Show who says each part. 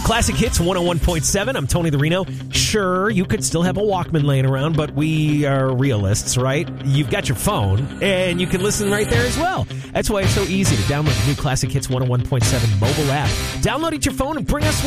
Speaker 1: Classic Hits 101.7. I'm Tony the Reno. Sure, you could still have a Walkman laying around, but we are realists, right? You've got your phone, and you can listen right there as well. That's why it's so easy to download the new Classic Hits 101.7 mobile app. Download it to your phone and bring us